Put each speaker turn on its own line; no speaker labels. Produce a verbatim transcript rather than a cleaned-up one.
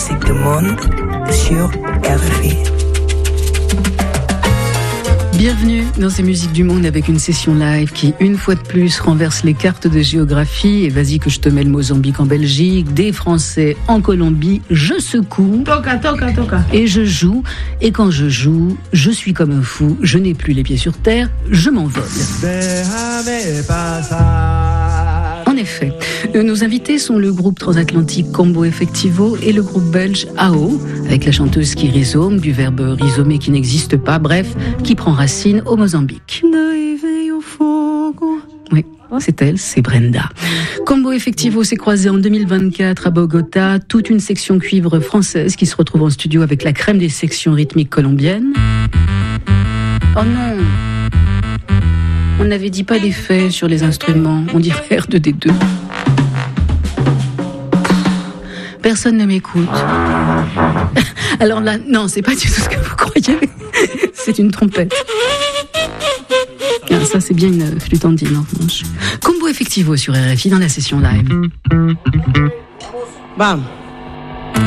musique du monde sur R F I.
Bienvenue dans ces musiques du monde avec une session live qui, une fois de plus, renverse les cartes de géographie. Et vas-y que je te mets le Mozambique en Belgique, des Français en Colombie. Je secoue.
Toca, toca, toca.
Et je joue. Et quand je joue, je suis comme un fou. Je n'ai plus les pieds sur terre. Je m'envole. En effet, nos invités sont le groupe transatlantique Combo Effectivo et le groupe belge A O, avec la chanteuse qui rhizome, du verbe rhizomer qui n'existe pas, bref, qui prend racine au Mozambique. Oui, c'est elle, c'est Brenda. Combo Effectivo s'est croisé en deux mille vingt-quatre à Bogota, toute une section cuivre française qui se retrouve en studio avec la crème des sections rythmiques colombiennes. Oh non! On n'avait dit pas d'effet sur les instruments, on dirait R deux D deux. Personne ne m'écoute. Alors là, non, c'est pas du tout ce que vous croyez. C'est une trompette. Ah, ça, c'est bien une flûte andine, en revanche. Combo Effectivo sur R F I dans la session live.
Bam.